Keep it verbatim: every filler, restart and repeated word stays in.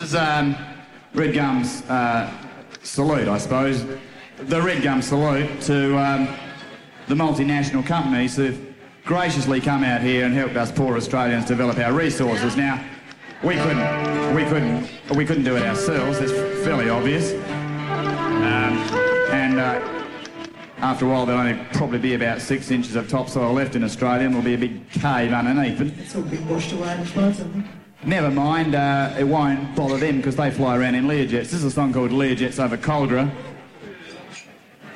Um, Red Gum's uh, salute, I suppose. The Red Gum salute to um, the multinational companies who've graciously come out here and helped us poor Australians develop our resources. Now, we couldn't, we couldn't, we couldn't do it ourselves. It's fairly obvious. Um, and uh, after a while, there'll only probably be about six inches of topsoil left in Australia, and there'll be a big cave underneath it. It's all been washed away, I suppose, hasn't it? Never mind, uh, it won't bother them because they fly around in Learjets. This is a song called Learjets over Coldra.